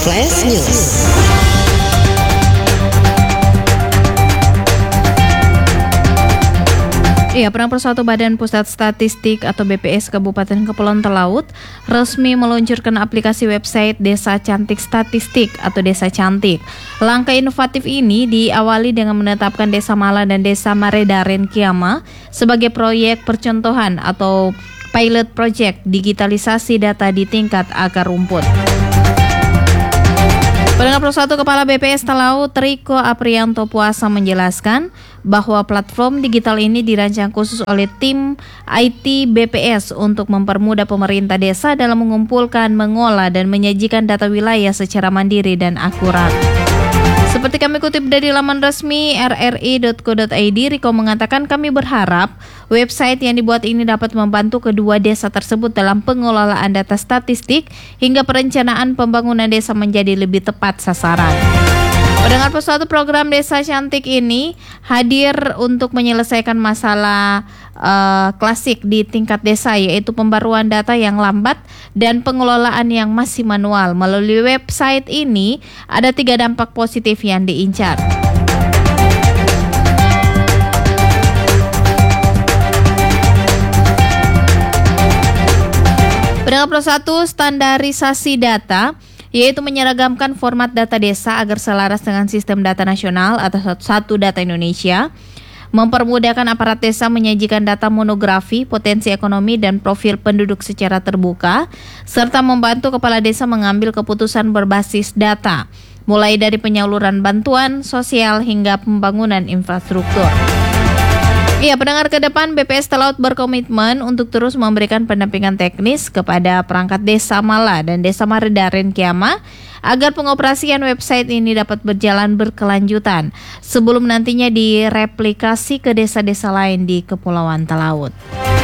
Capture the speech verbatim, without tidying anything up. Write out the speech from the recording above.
Flash News. Iya, Pemerintah Badan Pusat Statistik atau B P S Kabupaten Kepulauan Talaut resmi meluncurkan aplikasi website Desa Cantik Statistik atau Desa Cantik. Langkah inovatif ini diawali dengan menetapkan Desa Mala dan Desa Maredaren Kiama sebagai proyek percontohan atau pilot project digitalisasi data di tingkat akar rumput. Pendengar Persatu Kepala B P S Talaut Riko Aprianto Puasa menjelaskan bahwa platform digital ini dirancang khusus oleh tim I T B P S untuk mempermudah pemerintah desa dalam mengumpulkan, mengolah, dan menyajikan data wilayah secara mandiri dan akurat. Seperti kami kutip dari laman resmi r r i dot co dot i d, Riko mengatakan kami berharap website yang dibuat ini dapat membantu kedua desa tersebut dalam pengelolaan data statistik hingga perencanaan pembangunan desa menjadi lebih tepat sasaran. Pendengar Persatu, program Desa Cantik ini hadir untuk menyelesaikan masalah uh, klasik di tingkat desa, yaitu pembaruan data yang lambat dan pengelolaan yang masih manual. Melalui website ini ada tiga dampak positif yang diincar. Pendengar Persatu, standarisasi data yaitu menyeragamkan format data desa agar selaras dengan sistem data nasional atau Satu Data Indonesia, mempermudahkan aparat desa menyajikan data monografi, potensi ekonomi, dan profil penduduk secara terbuka, serta membantu kepala desa mengambil keputusan berbasis data, mulai dari penyaluran bantuan sosial hingga pembangunan infrastruktur. Iya, pendengar, ke depan B P S Talaut berkomitmen untuk terus memberikan pendampingan teknis kepada perangkat Desa Mala dan Desa Maredaren Kiama agar pengoperasian website ini dapat berjalan berkelanjutan sebelum nantinya direplikasi ke desa-desa lain di Kepulauan Talaut.